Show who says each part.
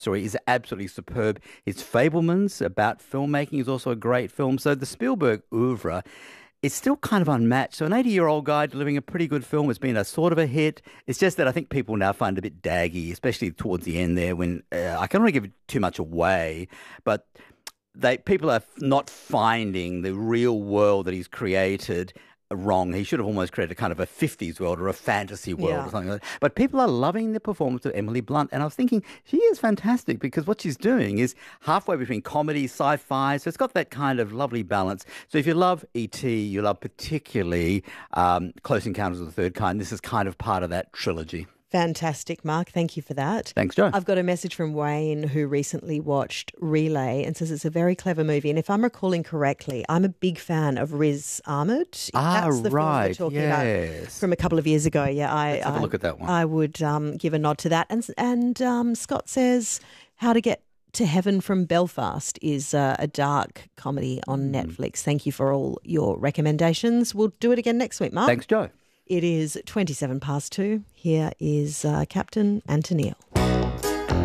Speaker 1: story is absolutely superb. His Fablemans about filmmaking is also a great film. So the Spielberg oeuvre is still kind of unmatched. So an 80-year-old guy delivering a pretty good film has been a sort of a hit. It's just that I think people now find it a bit daggy, especially towards the end there when I can't really give too much away, but people are not finding the real world that he's created wrong. He should have almost created kind of a 50s world or a fantasy world or something like that. But people are loving the performance of Emily Blunt. And I was thinking, she is fantastic because what she's doing is halfway between comedy, sci-fi. So it's got that kind of lovely balance. So if you love E.T., you love particularly Close Encounters of the Third Kind, this is kind of part of that trilogy.
Speaker 2: Fantastic, Mark. Thank you for that.
Speaker 1: Thanks, Joe.
Speaker 2: I've got a message from Wayne who recently watched Relay and says it's a very clever movie. And if I'm recalling correctly, I'm a big fan of Riz Ahmed. That's the film we're talking about from a couple of years ago. Yeah,
Speaker 1: Let's have a look at that one.
Speaker 2: I would give a nod to that. And Scott says How to Get to Heaven from Belfast is a dark comedy on Netflix. Thank you for all your recommendations. We'll do it again next week, Mark.
Speaker 1: Thanks, Joe.
Speaker 2: It is 2:27. Here is Captain Antonio.